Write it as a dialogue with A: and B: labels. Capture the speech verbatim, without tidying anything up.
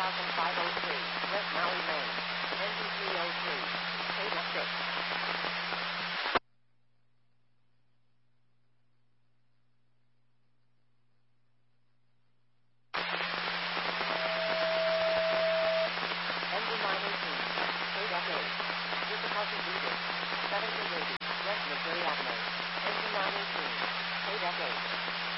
A: thousand five oh three, West Maui Lane. Engine three oh three. Table six. Engine nine eighteen. State F eight. Difficulty needed. seventeen eighty. West Missouri Avenue. Engine nine eighteen. State F eight.